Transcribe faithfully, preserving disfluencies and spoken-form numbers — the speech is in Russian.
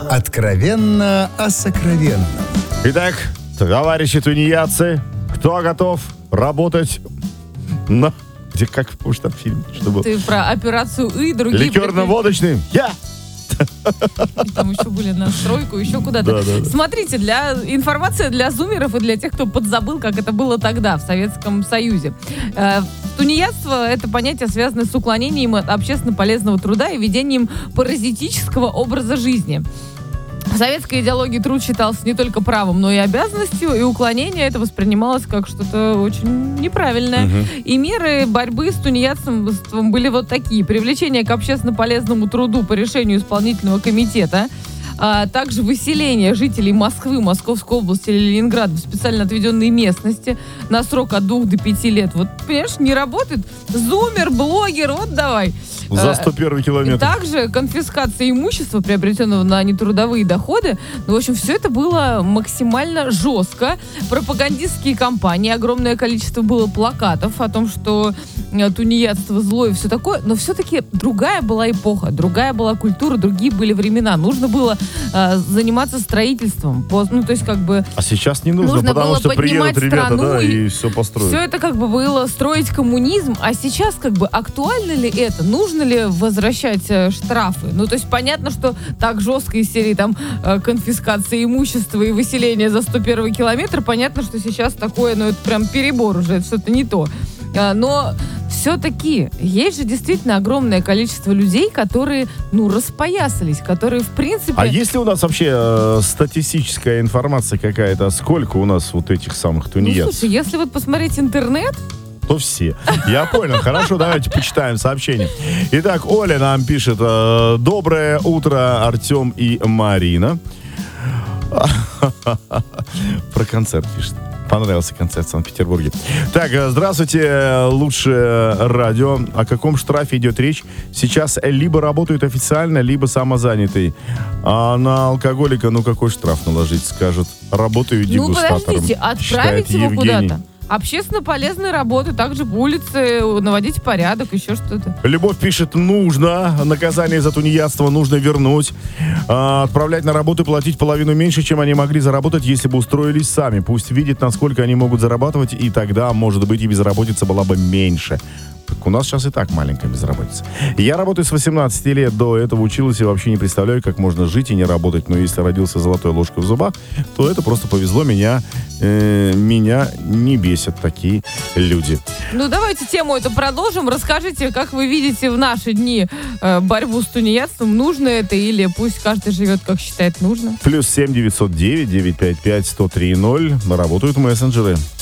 Откровенно о сокровенном. Итак, товарищи тунеядцы, кто готов работать на... Где, как, может, там фильм, что было? Ты про операцию «И» и другие... Ликерно-водочный. Я! Там еще были на стройку, еще куда-то. Да, да, да. Смотрите, для информация для зумеров и для тех, кто подзабыл, как это было тогда, в Советском Союзе. Э, тунеядство — это понятие, связанное с уклонением от общественно полезного труда и ведением паразитического образа жизни. В советской идеологии труд считался не только правом, но и обязанностью, и уклонение это воспринималось как что-то очень неправильное. Угу. И меры борьбы с тунеядством были вот такие. Привлечение к общественно полезному труду по решению исполнительного комитета, а также выселение жителей Москвы, Московской области или Ленинграда в специально отведенные местности на срок от двух до пяти лет. Вот, понимаешь, не работает. Зумер, блогер, вот давай. За сто первый километр. Также конфискация имущества, приобретенного на нетрудовые доходы. Ну, в общем, все это было максимально жестко. Пропагандистские кампании, огромное количество было плакатов о том, что тунеядство зло и все такое. Но все-таки другая была эпоха, другая была культура, другие были времена. Нужно было э, заниматься строительством. Ну, то есть, как бы... А сейчас не нужно, нужно потому что приедут ребята, да, и, и все построят. Все это как бы было строить коммунизм. А сейчас как бы актуально ли это? Нужно ли возвращать э, штрафы? Ну, то есть понятно, что так жестко из серии там э, конфискации имущества и выселения за сто первый километр, понятно, что сейчас такое, ну, это прям перебор уже, это что-то не то. Э, но все-таки есть же действительно огромное количество людей, которые, ну, распоясались, которые, в принципе... А есть ли у нас вообще э, статистическая информация какая-то? Сколько у нас вот этих самых тунеядцев? Ну, слушай, если вот посмотреть интернет, то все. Я понял. Хорошо, давайте почитаем сообщение. Итак, Оля нам пишет. Доброе утро, Артем и Марина. Про концерт пишет. Понравился концерт в Санкт-Петербурге. Так, здравствуйте, лучшее радио. О каком штрафе идет речь? Сейчас либо работают официально, либо самозанятый. А на алкоголика, ну какой штраф наложить, скажут. Работаю дегустатором. Ну подождите, отправить его Евгений. куда-то. Общественно полезные работы, также по улице, наводить порядок, еще что-то. Любовь пишет, нужно, наказание за тунеядство нужно вернуть, а, отправлять на работу и платить половину меньше, чем они могли заработать, если бы устроились сами. Пусть видят, насколько они могут зарабатывать, и тогда, может быть, и безработица была бы меньше. Так у нас сейчас и так маленькая безработица. Я работаю с восемнадцати лет, до этого училась и вообще не представляю, как можно жить и не работать. Но если родился золотой ложкой в зубах, то это просто повезло. Меня, э, меня не бесят такие люди. Ну, давайте тему эту продолжим. Расскажите, как вы видите в наши дни э, борьбу с тунеядством. Нужно это или пусть каждый живет, как считает нужно? Плюс семь девятьсот девять девятьсот пятьдесят пять сто три ноль. Работают мессенджеры.